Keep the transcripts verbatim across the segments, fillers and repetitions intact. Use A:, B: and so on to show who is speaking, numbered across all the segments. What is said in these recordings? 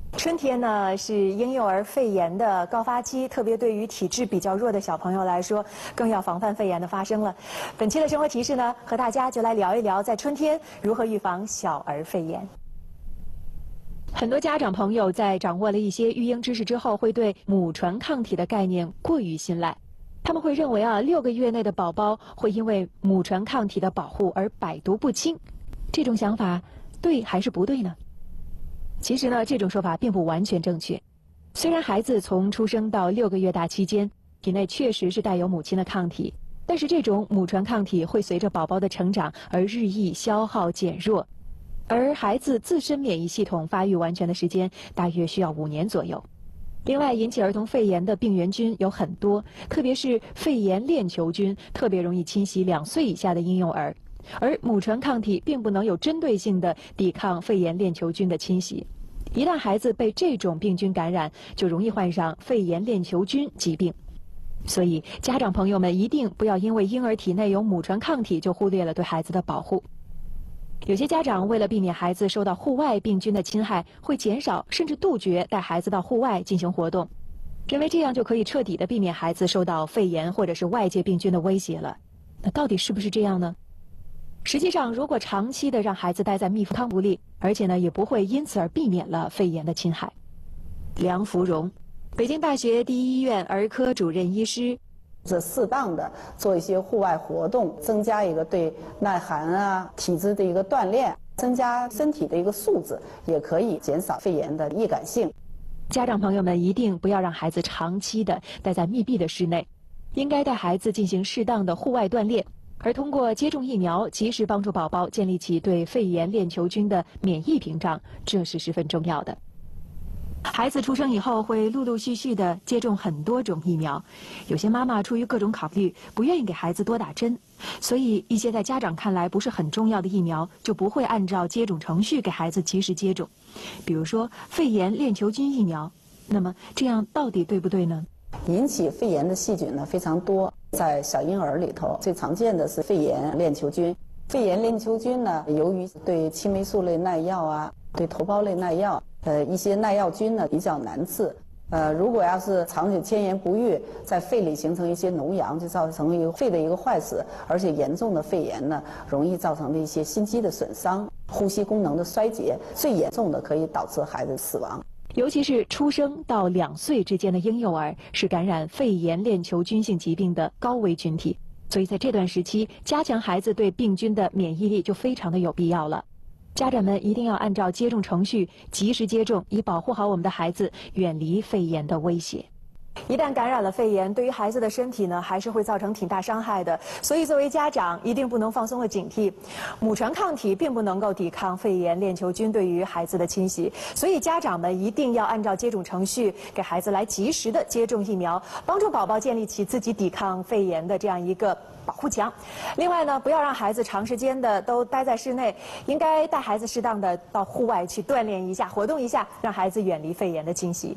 A: 春天呢是婴幼儿肺炎的高发期，特别对于体质比较弱的小朋友来说，更要防范肺炎的发生了。本期的生活提示呢，和大家就来聊一聊在春天如何预防小儿肺炎。很多家长朋友在掌握了一些育婴知识之后，会对母传抗体的概念过于信赖。他们会认为啊，六个月内的宝宝会因为母传抗体的保护而百毒不侵。这种想法对还是不对呢？其实呢，这种说法并不完全正确。虽然孩子从出生到六个月大期间，体内确实是带有母亲的抗体，但是这种母传抗体会随着宝宝的成长而日益消耗减弱，而孩子自身免疫系统发育完全的时间大约需要五年左右。另外，引起儿童肺炎的病原菌有很多，特别是肺炎链球菌特别容易侵袭两岁以下的婴幼儿。而母传抗体并不能有针对性的抵抗肺炎链球菌的侵袭，一旦孩子被这种病菌感染，就容易患上肺炎链球菌疾病。所以，家长朋友们一定不要因为婴儿体内有母传抗体就忽略了对孩子的保护。有些家长为了避免孩子受到户外病菌的侵害，会减少甚至杜绝带孩子到户外进行活动，认为这样就可以彻底的避免孩子受到肺炎或者是外界病菌的威胁了。那到底是不是这样呢？实际上，如果长期的让孩子待在密封汤屋里，而且呢也不会因此而避免了肺炎的侵害。梁福荣，北京大学第一医院儿科主任医师。
B: 这适当的做一些户外活动，增加一个对耐寒啊、体质的一个锻炼，增加身体的一个素质，也可以减少肺炎的易感性。
A: 家长朋友们一定不要让孩子长期的待在密闭的室内，应该带孩子进行适当的户外锻炼。而通过接种疫苗，及时帮助宝宝建立起对肺炎链球菌的免疫屏障，这是十分重要的。孩子出生以后会陆陆续续的接种很多种疫苗，有些妈妈出于各种考虑，不愿意给孩子多打针，所以一些在家长看来不是很重要的疫苗，就不会按照接种程序给孩子及时接种。比如说肺炎链球菌疫苗，那么这样到底对不对呢？
B: 引起肺炎的细菌呢非常多，在小婴儿里头最常见的是肺炎链球菌。肺炎链球菌呢，由于对青霉素类耐药啊，对头孢类耐药，呃，一些耐药菌呢比较难治。呃，如果要是长久迁延不愈，在肺里形成一些脓疡，就造成一个肺的一个坏死，而且严重的肺炎呢，容易造成的一些心肌的损伤、呼吸功能的衰竭，最严重的可以导致孩子死亡。
A: 尤其是出生到两岁之间的婴幼儿，是感染肺炎链球菌性疾病的高危群体，所以在这段时期，加强孩子对病菌的免疫力就非常的有必要了。家长们一定要按照接种程序及时接种，以保护好我们的孩子，远离肺炎的威胁。一旦感染了肺炎，对于孩子的身体呢，还是会造成挺大伤害的。所以作为家长，一定不能放松了警惕。母传抗体并不能够抵抗肺炎链球菌对于孩子的侵袭，所以家长们一定要按照接种程序，给孩子来及时的接种疫苗，帮助宝宝建立起自己抵抗肺炎的这样一个保护墙。另外呢，不要让孩子长时间的都待在室内，应该带孩子适当的到户外去锻炼一下、活动一下，让孩子远离肺炎的侵袭。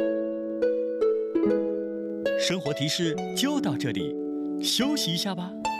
C: 生活提示就到这里，休息一下吧。